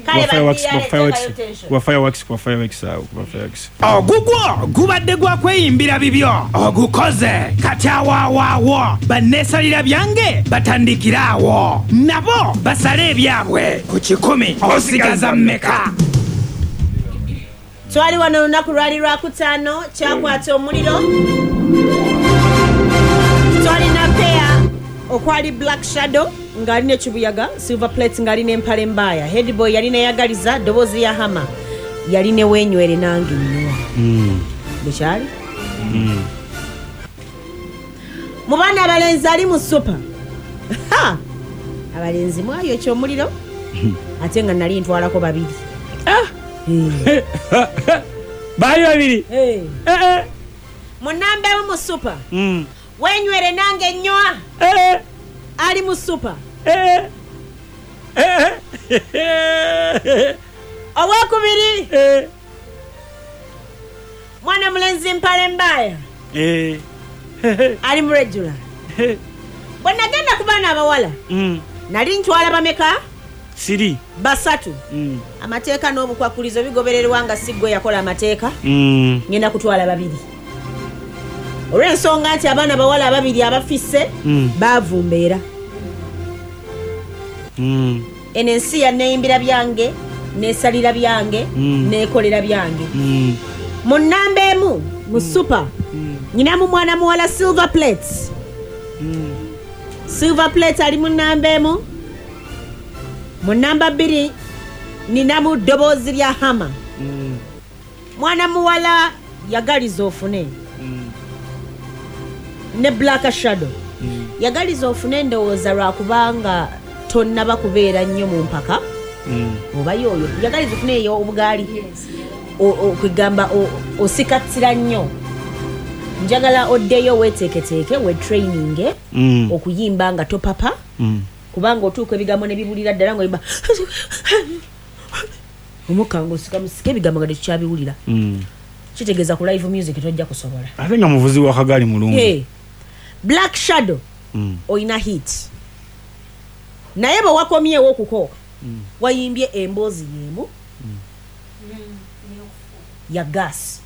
fireworks. Ogugwo gubadde gwa kweyimbira bibyo ogukoze kati awaawo banneesalira byange batandikiraawo nabo basale ebyabwe ku 10 osigaza mmeka. Twali wano olunaku lwali lwakutaano kyakwata omuliro. Twalina peya okwali Black Shadow ng'alina ekibuyaga, Silver Plate ng'alina empale mbaaya, Headboy yalina eyagaliza, ddoboozi ya Hama yalina weenywere nange nnyo. Bukyali? Mu baana abalenzi ali mu Super. Abalenzi mwayo ekyomuliro ate nga nali ntwalako babiri. Bali babiri? Munambe mu Super. Weenywere nange nnyoa. Ali mu Super. Owokubiri. Mwana mulenzi mpale mbaya. Ali mu regular. Bwe nagenda ku baana abawala. Nali ntwala bameka? Siri. Basatu. Amateeka n'obukwakulizo bigobererwa nga siggwe yakola amateeka. Ngenda kutwala babiri. Olw'ensonga nti abaana bawala ababiri abafisse baavumbeera. Eno ensi yanneeyimbira byange, neesalira byange, neekolera byange. Mu nnamba emu mu Super nyinamu mwana muwala Silver Plate. Silver Plate ali mu nnamba emu. Mu nnamba 2 ninamu ddoboozi lya Hama. Mwana muwala yagaliza ofune. Ne Black Shadow. Yagaliza ofune ndowooza lwakubanga tonnaba kubeera nnyo mu mpaka. Oba yoyo yagaliza ofune eyo obugaali. Okugamba osikatira nnyo. Njagala oddeyo weeteeketeeke we training okuyimba nga topapa. Kubanga otuuka ebigambo ne bibulira ddala ng'oyimba omukka ng'osikamusika ebigambo nga tekyabiwulira. Kitegeeza ku live music tojja kusobola. Ate nga muvuzi wa kagaali mulungi. Black Shadow oyina hit. Naye bwe wakomyewo okukooka wayimbye emboozi y'emu ya gas.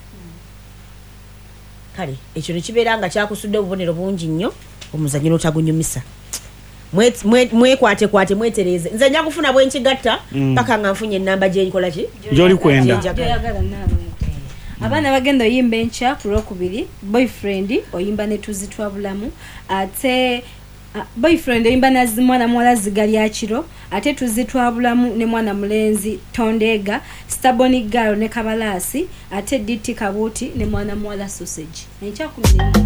Kale ekyo ne kibeera nga kyakusudde obubonero bungi nnyo omuzannyo n'otagunyumisa. Mwekwate mwetereze. Nze nja kufuna bwe nkigatta paka nga nfunye ennamba gye nkola ki? Gy'oli kwenda. Abaana bagenda oyimba enkya ku Lwokubiri, Boyfriend oyimba ne Tuzitwa Bulamu, ate Boyfriend oyimba na mwana muwala Zigali ya Kiro, ate Tuzitwa Bulamu ne mwana mulenzi Tondega, Stubborn Girl ne Kabalaasi, ate DT Kabuti ne mwana muwala Sausage. Enkya ku